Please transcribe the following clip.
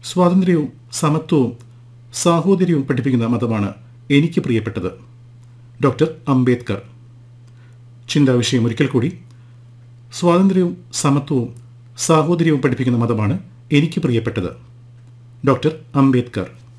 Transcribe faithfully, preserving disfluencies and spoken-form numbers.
സ്വാതന്ത്ര്യവും സമത്വവും സാഹോദര്യവും പഠിപ്പിക്കുന്ന മതമാണ് എനിക്ക് പ്രിയപ്പെട്ടത്. ഡോക്ടർ അംബേദ്കർ. ചിന്താവിഷയം ഒരിക്കൽ കൂടി. സ്വാതന്ത്ര്യവും സമത്വവും സാഹോദര്യവും പഠിപ്പിക്കുന്ന മതമാണ് എനിക്ക് പ്രിയപ്പെട്ടത്. ഡോക്ടർ അംബേദ്കർ.